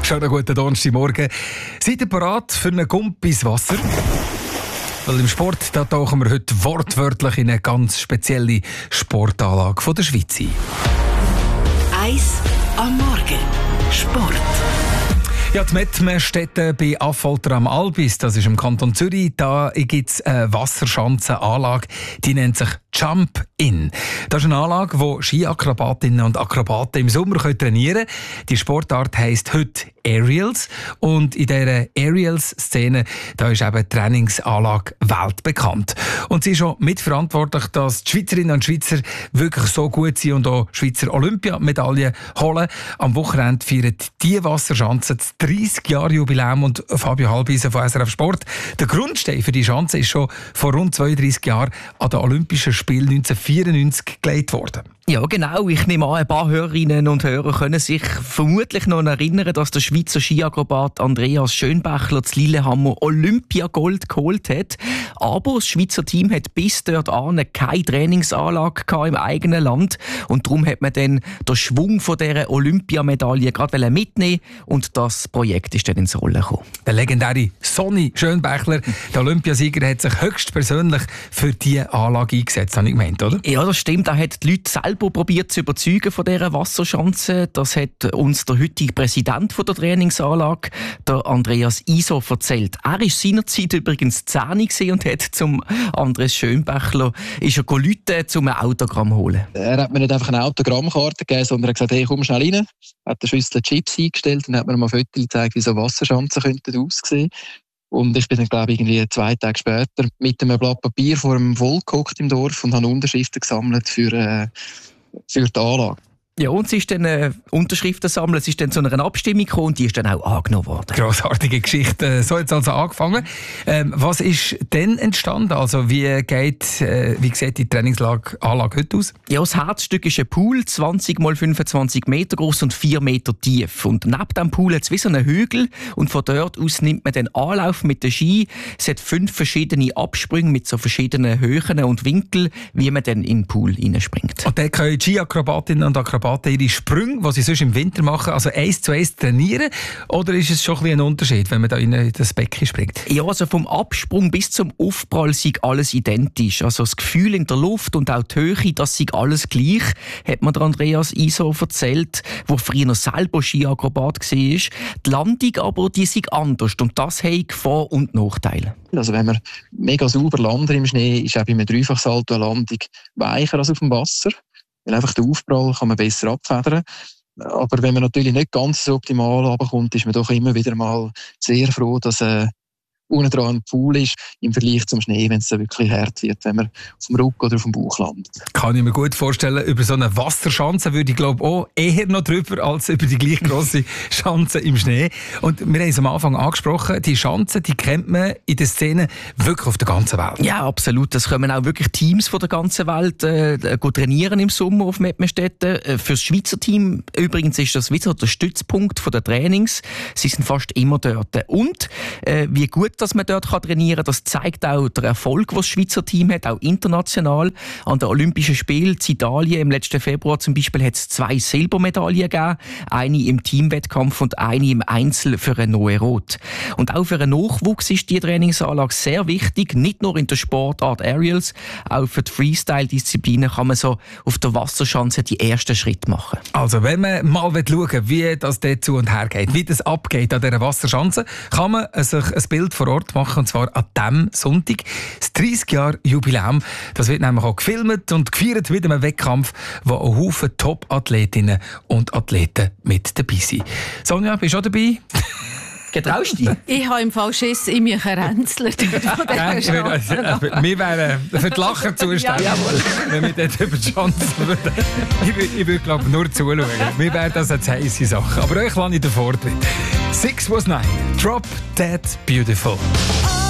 Schönen guten Donnerstagmorgen. Seid ihr bereit für einen Gump ins Wasser? Weil im Sport da tauchen wir heute wortwörtlich in eine ganz spezielle Sportanlage von der Schweiz ein. Eis am Morgen. Sport. Ja, die Mettmerstätte bei Affolter am Albis, das ist im Kanton Zürich, da gibt es eine Wasserschanzenanlage, die nennt sich Jump-In. Das ist eine Anlage, wo Skiakrobatinnen und Akrobaten im Sommer trainieren können. Die Sportart heisst heute Aerials und in dieser Aerials-Szene da ist eben die Trainingsanlage weltbekannt. Und sie ist schon mitverantwortlich, dass die Schweizerinnen und Schweizer wirklich so gut sind und auch Schweizer Olympiamedaillen holen. Am Wochenende feiert die Wasserschanze das 30-Jahre-Jubiläum und Fabio Halbisen von SRF Sport. Der Grundstein für die Schanze ist schon vor rund 32 Jahren an den Olympischen Spielen 1994 gelegt worden. Ja, genau. Ich nehme an, ein paar Hörerinnen und Hörer können sich vermutlich noch erinnern, dass der Schweizer Skiakrobat Andreas Schönbächler zu Lillehammer Olympiagold geholt hat. Aber das Schweizer Team hat bis dort keine Trainingsanlage im eigenen Land. Und darum hat man dann den Schwung von dieser Olympiamedaille gerade mitnehmen und das Projekt ist dann ins Rollen gekommen. Der legendäre Sonny Schönbächler, der Olympiasieger, hat sich höchstpersönlich für diese Anlage eingesetzt, habe ich gemeint, oder? Ja, das stimmt. Er hat die Leute selber probiert zu überzeugen von dieser Wasserschanze. Das hat uns der heutige Präsident der Trainingsanlage, der Andreas Iso, erzählt. Er war seinerzeit übrigens 10 und hat zum Andreas Schönbächler rufen, um ein Autogramm zu holen. Er hat mir nicht einfach eine Autogrammkarte gegeben, sondern er hat gesagt, hey, komm schnell rein. Er hat eine Schüssel Chips eingestellt und hat mir mal Fotos gezeigt, wie so Wasserschanzen könnten aussehen. Und ich bin dann, glaube ich, irgendwie 2 Tage später mit einem Blatt Papier vor dem Volk gehockt im Dorf und habe Unterschriften gesammelt für die Anlage. Ja, und sie ist dann Unterschriften sammeln, es ist dann zu einer Abstimmung gekommen und die ist dann auch angenommen worden. Grossartige Geschichte. So hat es also angefangen. Was ist denn entstanden? Also wie sieht die Trainingsanlage heute aus? Ja, das Herzstück ist ein Pool, 20 x 25 Meter groß und 4 Meter tief. Und neben dem Pool hat es wie so einen Hügel und von dort aus nimmt man den Anlauf mit den Ski. Es hat 5 verschiedene Absprünge mit so verschiedenen Höhen und Winkeln, wie man dann in den Pool reinspringt. Und dann können Ski-Akrobatinnen und Akrobaten ihre Sprünge, die sie sonst im Winter machen, also 1:1 trainieren? Oder ist es schon ein Unterschied, wenn man da in das Becken springt? Ja, also vom Absprung bis zum Aufprall ist alles identisch. Also das Gefühl in der Luft und auch die Höhe, das ist alles gleich, hat mir der Andreas Iso erzählt, der früher selber Skiakrobat war. Die Landung aber, die ist anders und das hat Vor- und Nachteile. Also wenn wir mega sauber landen im Schnee, ist auch bei einem Dreifachsalto eine Landung weicher als auf dem Wasser. Weil einfach den Aufprall kann man besser abfedern. Aber wenn man natürlich nicht ganz so optimal runterkommt, ist man doch immer wieder mal sehr froh, dass unten dran ein Pool ist, im Vergleich zum Schnee, wenn es dann wirklich hart wird, wenn man auf dem Rücken oder auf dem Bauch landet. Kann ich mir gut vorstellen, über so eine Wasserschanze würde ich glaube auch eher noch drüber als über die gleich grosse Schanze im Schnee. Und wir haben es am Anfang angesprochen, die Schanze, die kennt man in der Szene wirklich auf der ganzen Welt. Ja, absolut. Es kommen auch wirklich Teams von der ganzen Welt trainieren im Sommer auf Mettmerstetten. Für das Schweizer Team übrigens ist das wieder der Stützpunkt der Trainings. Sie sind fast immer dort. Und wie gut dass man dort trainieren kann, das zeigt auch der Erfolg, den das Schweizer Team hat, auch international. An den Olympischen Spielen in Italien im letzten Februar zum Beispiel hat es 2 Silbermedaillen gegeben. Eine im Teamwettkampf und eine im Einzel für eine neue Rot. Und auch für den Nachwuchs ist die Trainingsanlage sehr wichtig, nicht nur in der Sportart Aerials, auch für die Freestyle-Disziplinen kann man so auf der Wasserschanze die ersten Schritte machen. Also wenn man mal schauen will, wie das dort zu und her geht, wie das abgeht an dieser Wasserschanze, kann man sich ein Bild vor Ort machen, und zwar an diesem Sonntag. Das 30-Jahre-Jubiläum, das wird nämlich auch gefilmt und gefeiert mit einem Wettkampf, wo ein Haufen Top-Athletinnen und Athleten mit dabei sind. Sonja, bist du auch dabei? Getraust du dich? Ich habe im Fall Schiss, ich mich ränzelt. Wir wären für die Lacher zuständig, wenn wir dort über die Chance würden. Ich würde glaube nur zuschauen. Mir wäre das eine heisse Sache. Aber euch lasse ich den Vortritt. 6 was 9. Drop Dead Beautiful.